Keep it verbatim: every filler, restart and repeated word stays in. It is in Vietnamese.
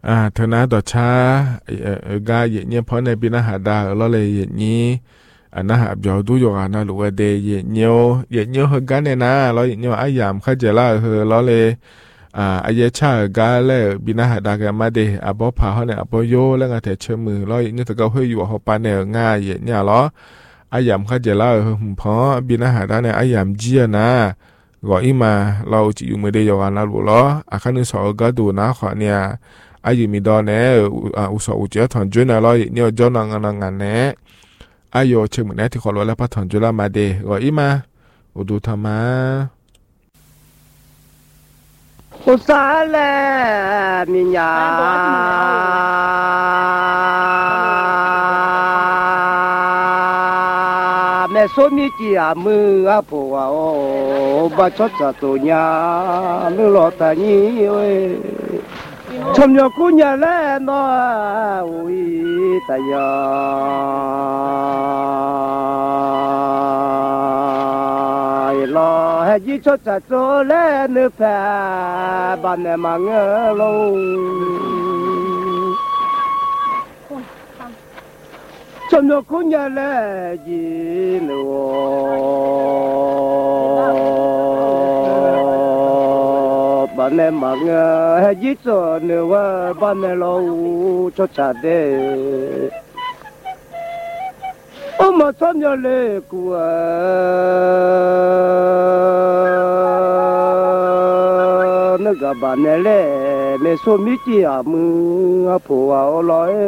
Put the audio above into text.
à thưa na đợt cha ga ye nhé phone này bên hà đa lo lệ ye nhí à na hà biểu du yo na lúa đề ye nhiều ye nhiều hơn cái này na lo ye nhiều ai làm khai giờ là lo lệ à ai ye cha ga lệ bên hà đa cái mà đề à bỏ phá họ này à bỏ yoแล้วก็เทเชื่อมือlo ye nhiềuตะเกาเฮยอยู่เขาปานเนี่ยง่ายyeเนี่ยล้อai làm khai giờ làหุ่มพอbên hà đaเนี่ยai làmเจียนะgọi ý màเราchỉ dùng mới đây yo na lúaล้ออ่ะขั้นที่สองก็ดูนะขอเนี่ยไอ้ยูมีดอนเนี่ยอ่าอุตส่าห์อุจจาระถอนจุนอะไรเนี่ยจอนังนังงานเนี่ยไอ้ยูเชื่อเหมือนเนี่ยที่ขอรู้แล้วพัฒถอนจุนละมาเดก็อีมาอุดูทำมาอุตส่าห์แลมีญาแม่สมีจีอามืออาผัวโอ้บ้าชดจะตัวญาไม่รอแต่นี้เว้ยชมยอกุญญาแลน้อยตายาลอให้ยิ่งชดจะโจแลนึกแผ่บ้านเนี่ยมาเงอลงชมยอกุญญาแลยิ่งลัวบ้านเนี่ยมาเงอให้ยิ่งโจเนื้อว่าบ้านเนี่ยเราชดจะเด้โอ้มาซ้ำยาเล่กูอ่ะนึกว่าบ้านเนี่ยแหละไม่สมมิจิอามือผัวเอาลอย